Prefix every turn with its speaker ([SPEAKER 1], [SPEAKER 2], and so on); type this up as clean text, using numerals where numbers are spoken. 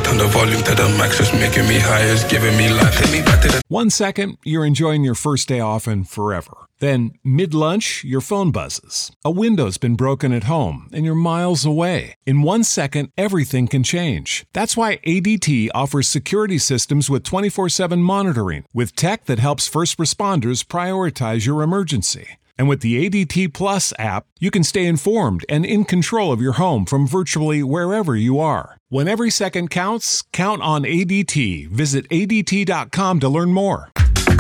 [SPEAKER 1] turn the volume to the max, it's making me high, it's giving me life. Take me back to the
[SPEAKER 2] 1 second, you're enjoying your first day off and forever. Then, mid-lunch, your phone buzzes. A window's been broken at home, and you're miles away. In 1 second, everything can change. That's why ADT offers security systems with 24/7 monitoring, with tech that helps first responders prioritize your emergency. And with the ADT Plus app, you can stay informed and in control of your home from virtually wherever you are. When every second counts, count on ADT. Visit ADT.com to learn more.